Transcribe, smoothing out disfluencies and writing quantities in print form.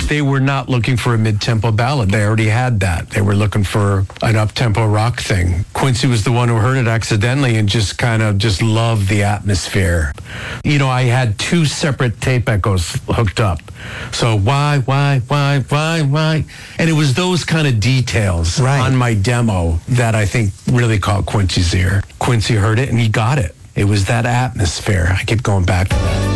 They were not looking for a mid-tempo ballad. They already had that. They were looking for an up-tempo rock thing. Quincy was the one who heard it accidentally and just kind of just loved the atmosphere. You know, I had 2 separate tape echoes hooked up. So why? And it was those kind of details on my demo that I think really caught Quincy's ear. Quincy heard it and he got it. It was that atmosphere. I kept going back to that.